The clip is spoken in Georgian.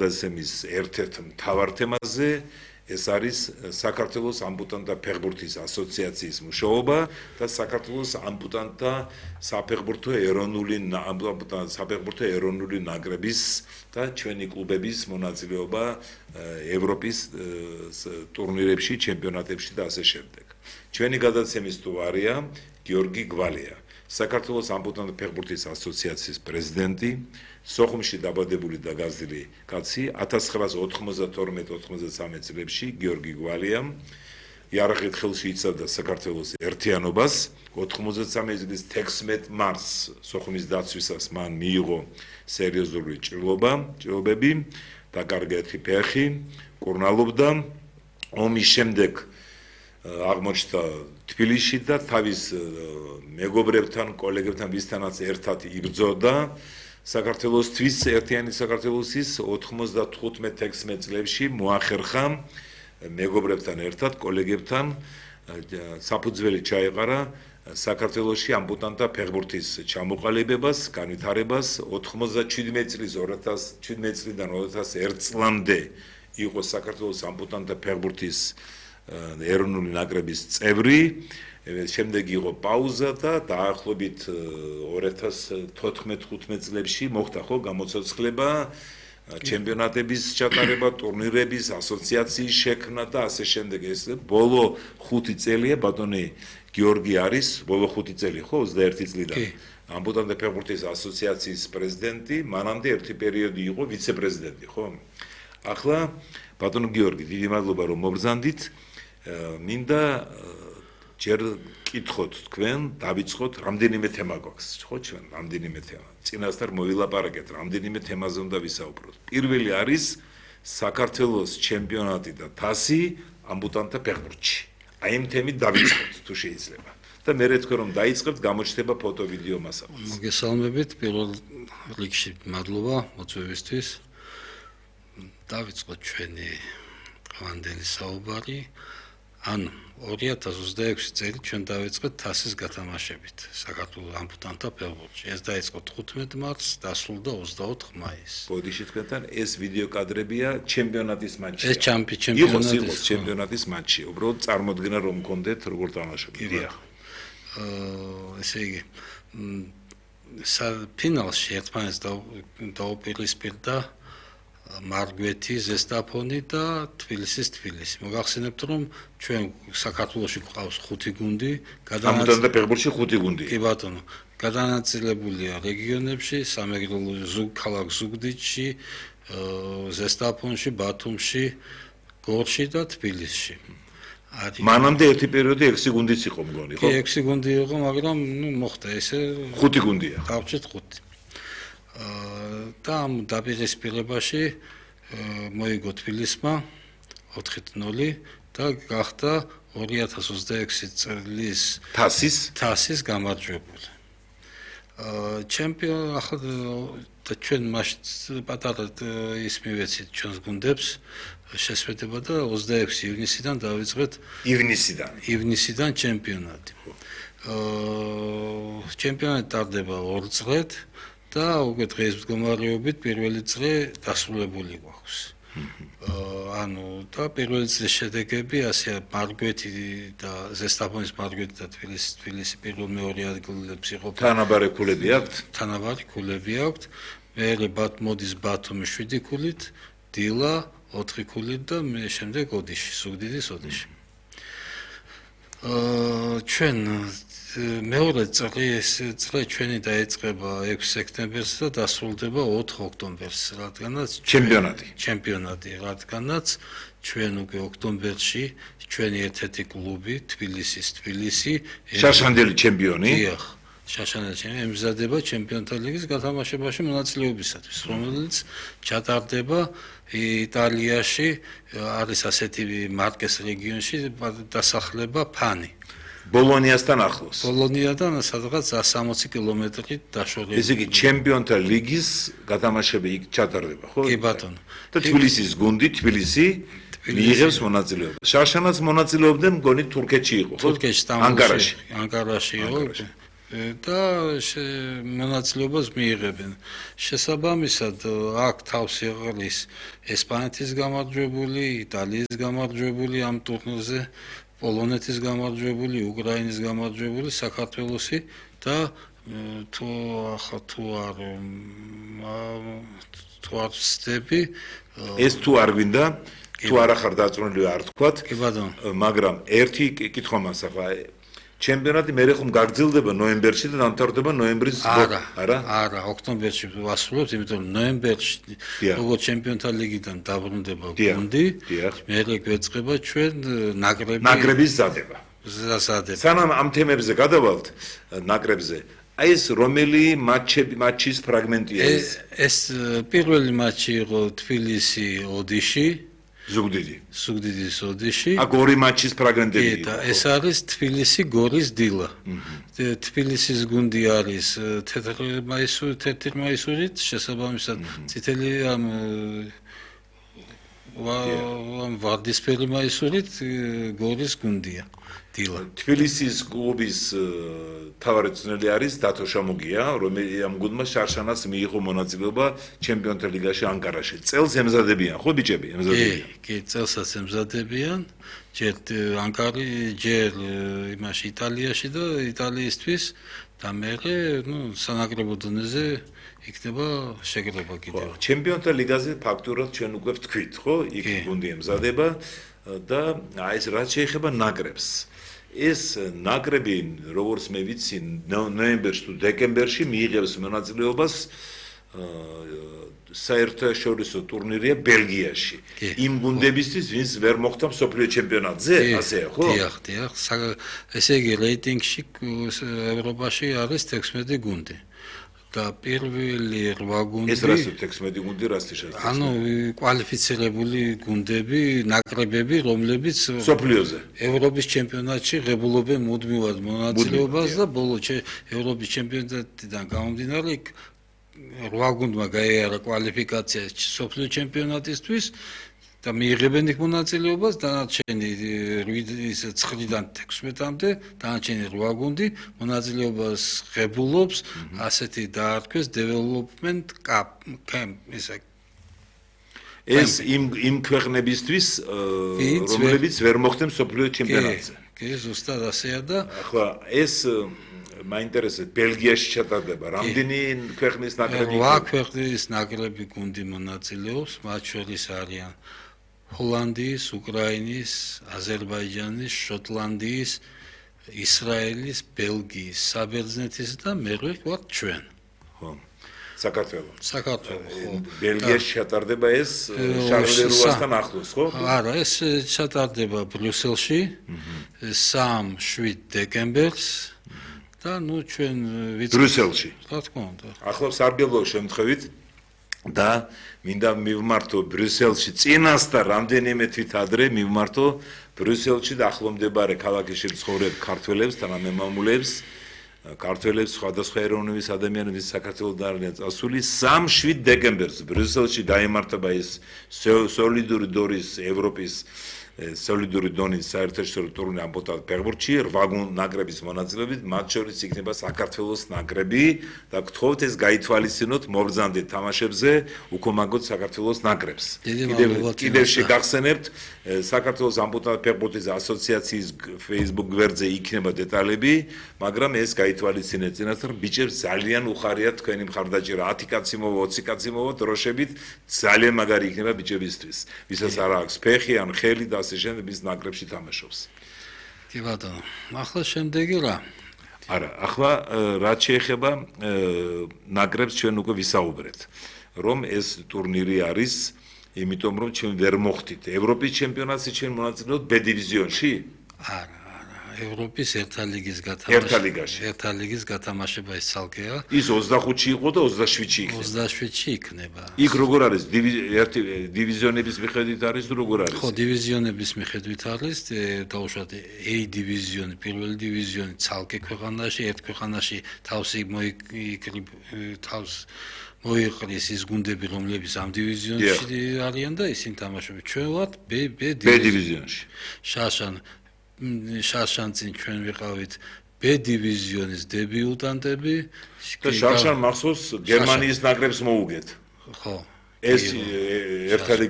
გადაცემის ერთ-ერთ მთავარ თემაზე ეს არის საქართველოს ამპუტანტთა ფეხბურთის ასოციაციის მუშაობა და საქართველოს ამპუტანტთა საფეხბურთო ეროვნული ნაკრების და ჩვენი კლუბების მონაწილეობა ევროპის ტურნირებში, ჩემპიონატებში და ასე შემდეგ. ჩვენი გადაცემის სტუმარია გიორგი გვალია, საქართველოს ამპუტანტთა ფეხბურთის ასოციაციის პრეზიდენტი, სოხუმში დაბადებული და გაზრდილი კაცი, 1992-93 წლებში გიორგი გვალია იარაღით ხელში იცავდა საქართველოს ერთიანობას. 93 წლის 16 მარტს სოხუმის დაცვისას მან მიიღო სერიოზული ჭრილობები, დაკარგა ერთი ფეხი, კურნალობდა. ომის შემდეგ აღმოჩნდა თბილისში და თავის მეგობრებთან, კოლეგებთან ვისთანაც ერთად იბრძოდა. საქართველოსთვის ერთიანი საქართველოსის 95-16 წლებში მოახერხა მეგობრებთან ერთად, კოლეგებთან საფუძველი ჩაეყარა საქართველოში ამპუტანტთა ფეხბურთის ჩამოყალიბებას, განვითარებას. 97 წლიდან 2001 წლამდე იყო საქართველოს ამპუტანტთა ფეხბურთის ეროვნული ნაკრების წევრი. შემდეგ იყო პაუზა და დაახლოებით 2014-15 წლებში მოხდა გამოცოცხლება, ჩემპიონატების ჩატარება, ტურნირების ასოციაციის შექმნა და ასე შემდეგ. ეს ბოლო 5 წელია ბატონი გიორგი არის, ბოლო 5 წელი 21 წლიდან ამპუტანტთა ფეხბურთის ასოციაციის პრეზიდენტი, მანამდე ერთი პერიოდი იყო ვიცე-პრეზიდენტი, ხო? ახლა ბატონო გიორგი, დიდი მადლობა რომ მობრძანდით. მინდა ჯერ კითხოთ თქვენ, დავიწყოთ, რამდენიმე თემა გვაქვს, ხო ჩვენ, რამდენიმე თემა. წინასწარ მოვილაპარაკეთ, რამდენიმე თემაზე უნდა ვისაუბროთ. პირველი არის საქართველოს ჩემპიონატი და თასი ამპუტანტთა ფეხბურთში. აი ამ თემით დავიწყოთ, თუ შეიძლება. და მე თქვენ რომ დაიწყებთ, გამოჩნდება ფოტო-ვიდეო მასალაც. მოგესალმებით, პირველ რიგში მადლობა მოწვევისთვის. დავიწყოთ ჩვენი დღევანდელი საუბარი. ან 2026 წელი ჩვენ დავიწყეთ თასის გათამაშებით საქართველოს ამპუტანტთა ფეხბურთში. ეს დაიწყო 15 მარტს, დასრულდა 24 მაისს. ბოდიში თქვენთან ეს ვიდეო კადრებია ჩემპიონატის მატჩში. ეს ჩემპიონატის იყო ჩემპიონატის მატჩი. უბრალოდ წარმოდგენა რომ გქონდეთ როგორ თამაშობთ. დიახ. ესე იგი ფინალში ერთმანეთს დაუპირისპირდა მარგვეთი, ზესტაფონი და თბილისის თბილისი. მოგახსენებთ რომ ჩვენ საქართველოში გვყავს 5 გუნდი, ამპუტანტთა ფეხბურთში 5 გუნდი. კი ბატონო, გადანაწილებულია რეგიონებში, სამეგრელო ქალაქ ზუგდიდში, ზესტაფონში, ბათუმში, გორში და თბილისში. მანამდე ერთი პერიოდი 6 გუნდიც იყო მგონი, ხო? 6 გუნდი იყო, მაგრამ მოხდა ესე 5 გუნდია. გავჭით 5. და ამ დაპირისპირებაში მოიგო თბილისმა 4-0 და გახდა 2026 წლის თასის გამარჯვებული. ჩემპიონი ახლა და ჩვენ მაშინ პატარა ის მივეცით ჩვენს გუნდებს შესვედება და 26 ივნისიდან დავიწყეთ ივნისიდან ჩემპიონატი. ჩემპიონატი ტარდება 2 წლით. და უკვე დღეს მდგომარეობით პირველი წრე დასრულებული გვაქვს. ანუ და პირველი წრის შედეგები ასეა მარგვეთი და ზესტაფონის მარგვეთი და თბილისი პირველ-მეორე ადგილებს იყოფა. თანაბარი ქულები აქვთ? თანაბარი ქულები აქვთ. მერე მოდის ბათუმი 7 ქულით, დილა 4 ქულით და შემდეგ ოდიში, ზუგდიდის ოდიში. ჩვენ მეორე წრე ჩვენი დაიწყება 6 სექტემბერს და დასრულდება 4 ოქტომბერს, რადგანაც ჩემპიონატი, რადგანაც ჩვენ უკვე ოქტომბერში ჩვენი ერთ-ერთი კლუბი თბილისი შაშანდელი ჩემპიონი. დიახ, შაშანდელი ჩემპიონი ემზადება ჩემპიონთა ლიგის გათამაშებაში მონაწილეობისათვის, რომელიც ჩატარდება იტალიაში, არის ასეთი მარკეს რეგიონში დასახლება ფანი. ბოლონიასთან ახლოს. ბოლონიადან სადღაც 160 კილომეტრი დაშორებით. ესე იგი ჩემპიონთა ლიგის გათამაშები იქ ჩატარდება, ხო? კი ბატონო. და თბილისის გუნდი თბილისი მიიღებს მონაწილეობას. შაშანაც მონაწილეობდნენ, მგონი თურქეთში იყო, ხო? თურქეთში, ანგარაში იყო. და მონაწილეობას მიიღებენ. შესაბამისად, აქ თავს იღლის ესპანეთის გამარჯვებული, იტალიის გამარჯვებული ამ ტურნირზე, პოლონეთის გამარჯვებული, უკრაინის გამარჯვებული, საქართველოსი და თუ არ ვცდები, ეს თუ არ გვინდა, თუ არ ახარ დაწუნებული არ თქვათ, კი ბატონო, მაგრამ ერთი კითხვა მაქვს ახლა ჩემპიონატი მე ხომ გაგრძელდება ნოემბერში და დამთავრდება ნოემბრის არა, ოქტომბერში ვასრულებთ, იმიტომ რომ ნოემბერში როგორც ჩემპიონთა ლიგიდან დაბრუნდება გუნდი, მერე გვეწყება ჩვენ ნაკრების ზადება. სანამ ამ თემებზე გადავალთ ნაკრებზე, აი ეს რომელი მატჩის ფრაგმენტია ეს პირველი მატჩი იყო თბილისი ოდიში ზუგდიდის ოდიში. აქ ორი მატჩის ფრაგმენტები იყო. ეს არის თბილისი გორის დილა. თბილისის გუნდი არის თეთრი მაისურით, შესაბამისად წითელი ამ ვარდისფერი მაისურით გორის გუნდია. დილა. თბილისის კლუბის მთავარი მწვრთნელი არის დათო შამოგია, რომელიც ამ გუნდმა შარშანას მიიღო მონაწილეობა ჩემპიონთა ლიგაში ანკარაში. წელს ემზადებიან, ხო ბიჭები, ემზადებიან. კი, წელსაც ემზადებიან. ჯერ ანკარი, ჯერ იმაში იტალიაში და იტალიისთვის და მერე, სანაკრებო დონეზე იქნება შეკრება კიდევ. ჩემპიონთა ლიგაზე ფაქტურად ჩვენ უკვე ვთქვით, ხო? იქ გუნდი ემზადება და აი ეს რაც შეეხება ნაკრებს. ეს ნაკრები, როგორც მე ვიცი, ნოემბერში თუ დეკემბერში მიიღებს მონაწილეობას საერთაშორისო ტურნირია ბელგიაში. იმ გუნდებისთვის, ვინც ვერ მოხვდა მსოფლიო ჩემპიონატზე, ასეა, ხო? დიახ. ესე იგი რეიტინგში ევროპაში არის 16 გუნდი. და პირველი 8 გუნდი ეს რას 16 გუნდი რასთი შეიძლება? ანუ კვალიფიცირებული გუნდები, ნაკრებები, რომლებიც სოფლიოზე ევროპის ჩემპიონატში ღებულობენ მუდმივად მონაწილეობას და ბოლო ევროპის ჩემპიონატიდან გამომდინარე 8 გუნდმა გაიარა კვალიფიკაცია სოფლიო ჩემპიონატისთვის და მიიღებენ იქ მონაწილეობას დანარჩენი 9-დან 16-მდე დანარჩენი 8 გუნდი მონაწილეობას ღებულობს ასეთი დაარქვეს development camp ეს იმ ქვეყნებისთვის რომლებიც ვერ მოხვდნენ სოფლიო ჩემპიონატზე კი ზუსტად ასეა და ახლა ეს მაინტერესებს ბელგიაში ჩატარდება რამდენი ქვეყნის ნაკრები 8 ქვეყნის ნაკრები გუნდი მონაწილეობს მათ შორის არიან ჰოლანდიის, უკრაინის, აზერბაიჯანის, შოტლანდიის, ისრაელის, ბელგიის, საბერძნეთის და მერე ვართ ჩვენ. ხო. საქართველოს. ხო. ბელგიაში ჩატარდება ეს შარლერუასთან ახლოს, ხო? არა, ეს ჩატარდება ბრიუსელში 3-7 დეკემბერს და ჩვენ ბრიუსელში. რა თქმა უნდა. ახლავს სარგებლო შემთხვევით და მინდა მივმართო ბრიუსელში წინასწარ რამდენიმე თვით ადრე მივმართო ბრიუსელში და ახლომდებარე ქალაქებში მცხოვრებ ქართველებს თანამემამულეებს ქართველებს სხვადასხვა ეროვნების ადამიანების საქართველოს არიან წასული 3-7 დეკემბერს ბრიუსელში დაემართება ეს სოლიდური დონის ევროპის სოლიდური დონის საერთაშორისო ტურნირი ამბოთალ ფეხბურთში 8 ნაკრების მონაწილეობით მათ შორის იქნება საქართველოს ნაკრები და გთხოვთ ეს გაითვალისწინოთ მობრძანდეთ თამაშებზე უკომაგოთ საქართველოს ნაკრებს კიდევ შეგახსენებთ საქართველოს ამბოთალ ფეხბურთის ასოციაციის Facebook გვერდზე იქნება დეტალები მაგრამ ეს გაითვალისწინეთ წინასწარ ბიჭებს ძალიან უხარიათ თქვენი მხარდაჭერა 10 კაცი მოვა 20 კაცი მოვა დროშებით ძალიან მაგარი იქნება ბიჭებისთვის ვისაც არ აქვს ფეხი ან ხელი და ასე შემდეგ ის ნაკრებში თამაშობს. კი ბატონო. ახლა შემდეგი რა? არა, ახლა რაც შეეხება ნაკრებს ჩვენ უკვე ვისაუბრეთ, რომ ეს ტურნირი არის, იმიტომ რომ ჩვენ ვერ მოხვდით ევროპის ჩემპიონატში ჩვენ მონაწილეობთ B დივიზიონში? არა. ევროპის ერთა ლიგის გათამაშება ის ცალკეა. ის 25-ში იყო და 27-ში იქნება. 27-ში იქნება. იქ როგორ არის? დივიზიონების მიხედვით არის თუ როგორ არის? ხო, დივიზიონების მიხედვით არის, დაუშვათ A დივიზიონი, პირველი დივიზიონი ცალკე ქვეყანაში, ერთ ქვეყანაში თავს მოიყრის ის გუნდები, რომლებიც ამ დივიზიონში არიან და ისინი თამაშობენ. ჩვენ ვართ B დივიზიონში. შარშანცინ ჩვენ ვიყავით B დივიზიონის დებიუტანტები და შარშან მახსოვს გერმანიის ნაკრებს მოუგეთ. ხო. ეს ერთადი